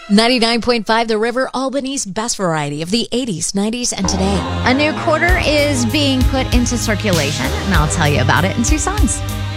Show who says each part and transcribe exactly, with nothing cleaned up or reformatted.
Speaker 1: ninety-nine point five The River, Albany's best variety of the eighties, nineties, and today.
Speaker 2: A new quarter is being put into circulation, and I'll tell you about it in two songs.